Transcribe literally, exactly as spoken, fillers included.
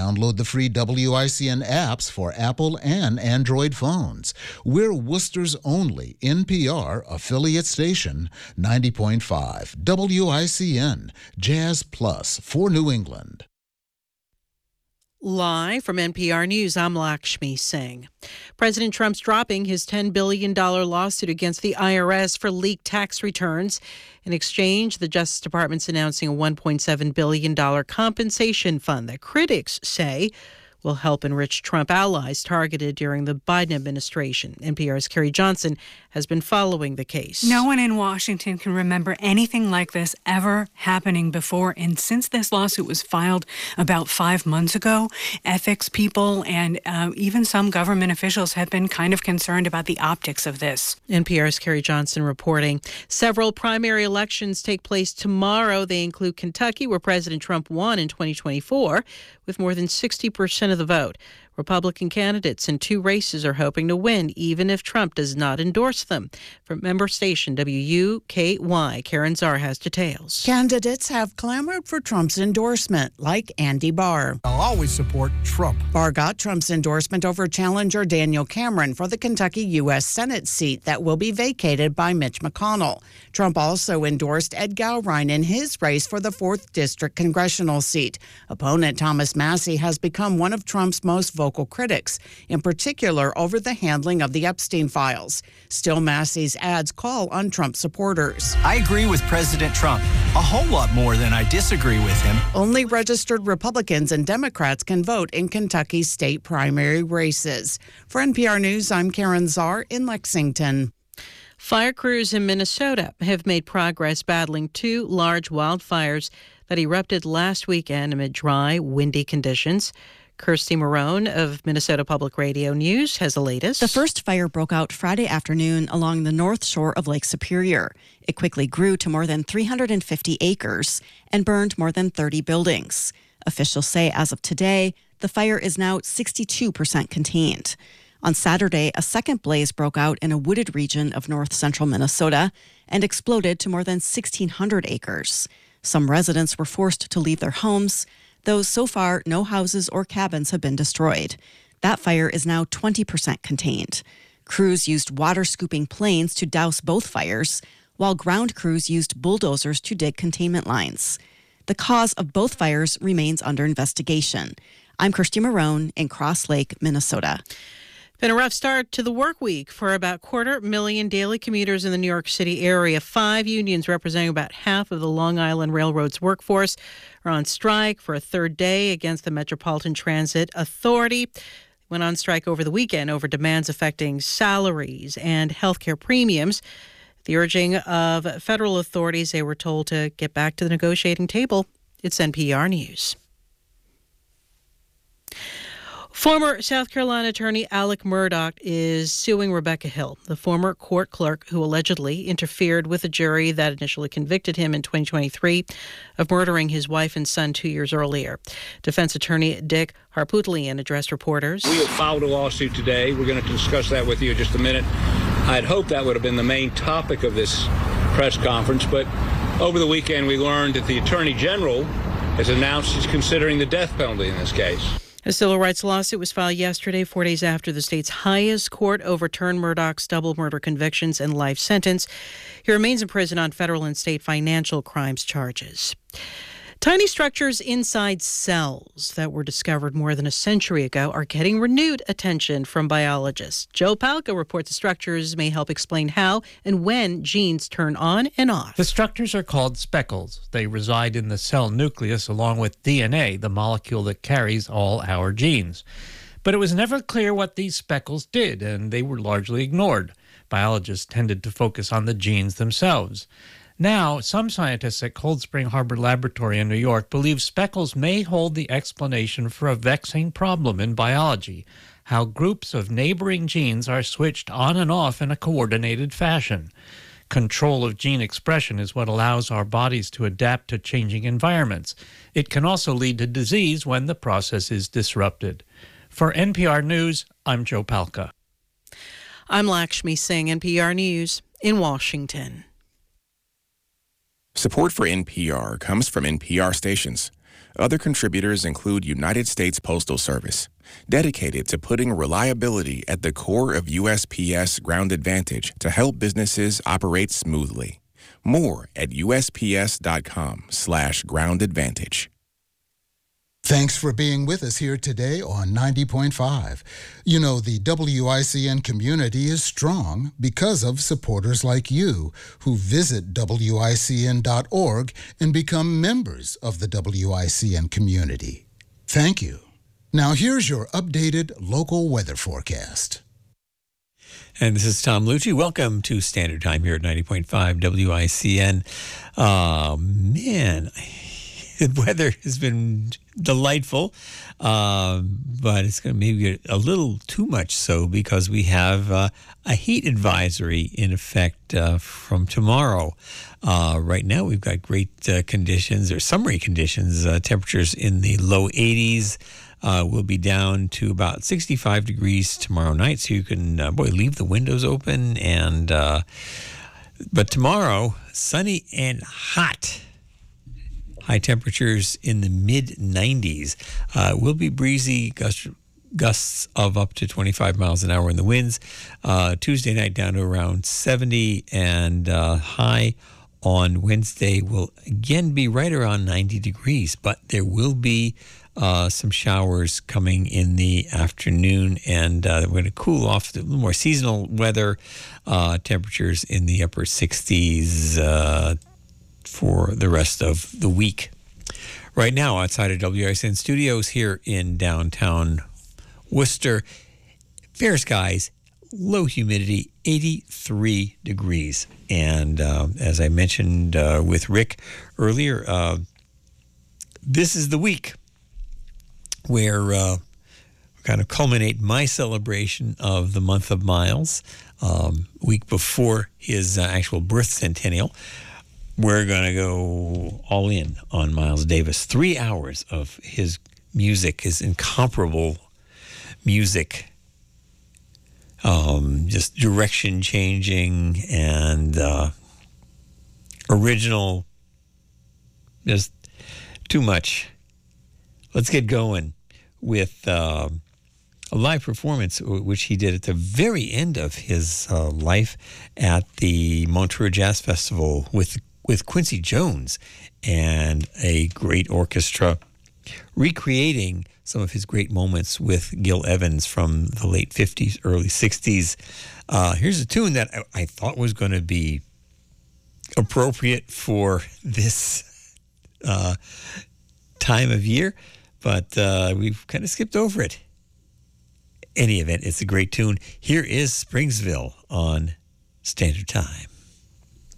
Download the free W I C N apps for Apple and Android phones. We're Worcester's only N P R affiliate station, ninety point five W I C N, Jazz Plus for New England. Live from N P R News, I'm Lakshmi Singh. President Trump's dropping his ten billion dollars lawsuit against the I R S for leaked tax returns. In exchange, the Justice Department's announcing a one point seven billion dollars compensation fund that critics say will help enrich Trump allies targeted during the Biden administration. N P R's Carrie Johnson has been following the case. No one in Washington can remember anything like this ever happening before. And since this lawsuit was filed about five months ago, ethics people and uh, even some government officials have been kind of concerned about the optics of this. N P R's Carrie Johnson reporting. Several primary elections take place tomorrow. They include Kentucky, where President Trump won in twenty twenty-four with more than sixty percent of the vote. Republican candidates in two races are hoping to win, even if Trump does not endorse them. From member station W U K Y, Karen Czar has details. Candidates have clamored for Trump's endorsement, like Andy Barr. I'll always support Trump. Barr got Trump's endorsement over challenger Daniel Cameron for the Kentucky U S Senate seat that will be vacated by Mitch McConnell. Trump also endorsed Ed Gowrine in his race for the fourth District congressional seat. Opponent Thomas Massie has become one of Trump's most vocal critics, in particular over the handling of the Epstein files. Still, Massie's ads call on Trump supporters. I agree with President Trump a whole lot more than I disagree with him. Only registered Republicans and Democrats can vote in Kentucky's state primary races. For N P R News, I'm Karen Czar in Lexington. Fire crews in Minnesota have made progress battling two large wildfires that erupted last weekend amid dry, windy conditions. Kirsty Marone of Minnesota Public Radio News has the latest. The first fire broke out Friday afternoon along the north shore of Lake Superior. It quickly grew to more than three hundred fifty acres and burned more than thirty buildings. Officials say as of today, the fire is now sixty-two percent contained. On Saturday, a second blaze broke out in a wooded region of north central Minnesota and exploded to more than sixteen hundred acres. Some residents were forced to leave their homes, though so far no houses or cabins have been destroyed. That fire is now twenty percent contained. Crews used water-scooping planes to douse both fires, while ground crews used bulldozers to dig containment lines. The cause of both fires remains under investigation. I'm Kirsty Marone in Cross Lake, Minnesota. Been a rough start to the work week for about quarter million daily commuters in the New York City area. Five unions representing about half of the Long Island Railroad's workforce are on strike for a third day against the Metropolitan Transit Authority. Went on strike over the weekend over demands affecting salaries and health care premiums. The urging of federal authorities, they were told to get back to the negotiating table. It's N P R News. Former South Carolina attorney Alec Murdaugh is suing Rebecca Hill, the former court clerk who allegedly interfered with a jury that initially convicted him in twenty twenty-three of murdering his wife and son two years earlier. Defense attorney Dick Harpootlian addressed reporters. We have filed a lawsuit today. We're going to discuss that with you in just a minute. I'd hoped that would have been the main topic of this press conference, but over the weekend we learned that the Attorney General has announced he's considering the death penalty in this case. A civil rights lawsuit was filed yesterday, four days after the state's highest court overturned Murdaugh's double murder convictions and life sentence. He remains in prison on federal and state financial crimes charges. Tiny structures inside cells that were discovered more than a century ago are getting renewed attention from biologists. Joe Palca reports the structures may help explain how and when genes turn on and off. The structures are called speckles. They reside in the cell nucleus along with D N A, the molecule that carries all our genes. But it was never clear what these speckles did, and they were largely ignored. Biologists tended to focus on the genes themselves. Now, some scientists at Cold Spring Harbor Laboratory in New York believe speckles may hold the explanation for a vexing problem in biology, how groups of neighboring genes are switched on and off in a coordinated fashion. Control of gene expression is what allows our bodies to adapt to changing environments. It can also lead to disease when the process is disrupted. For N P R News, I'm Joe Palca. I'm Lakshmi Singh, N P R News in Washington. Support for N P R comes from N P R stations. Other contributors include United States Postal Service, dedicated to putting reliability at the core of U S P S Ground Advantage to help businesses operate smoothly. More at usps.com slash ground advantage. Thanks for being with us here today on ninety point five. You know, the W I C N community is strong because of supporters like you who visit W I C N dot org and become members of the W I C N community. Thank you. Now here's your updated local weather forecast. And this is Tom Lucci. Welcome to Standard Time here at ninety point five W I C N. Uh, man, the weather has been delightful, um, but it's going to maybe get a little too much so because we have uh, a heat advisory in effect uh, from tomorrow. Uh, right now, we've got great uh, conditions or summery conditions, uh, temperatures in the low eighties. Uh, we'll be down to about sixty-five degrees tomorrow night, so you can, uh, boy, leave the windows open. And uh, but tomorrow, sunny and hot. High temperatures in the mid nineties. Uh, will be breezy, gust, gusts of up to twenty-five miles an hour in the winds. Uh, Tuesday night down to around seventy, and uh, high on Wednesday will again be right around ninety degrees, but there will be uh, some showers coming in the afternoon, and uh, we're going to cool off, a little more seasonal weather, uh, temperatures in the upper sixties, uh, for the rest of the week. Right now, outside of W I C N Studios here in downtown Worcester, fair skies, low humidity, eighty-three degrees. And uh, as I mentioned uh, with Rick earlier, uh, this is the week where uh, we kind of culminate my celebration of the month of Miles, um, week before his uh, actual birth centennial. We're going to go all in on Miles Davis. Three hours of his music, his incomparable music, um, just direction changing and uh, original, just too much. Let's get going with uh, a live performance, which he did at the very end of his uh, life at the Montreux Jazz Festival with with Quincy Jones and a great orchestra, recreating some of his great moments with Gil Evans from the late fifties, early sixties. Uh, here's a tune that I, I thought was going to be appropriate for this uh, time of year, but uh, we've kind of skipped over it. Any event, it's a great tune. Here is Springsville on Standard Time.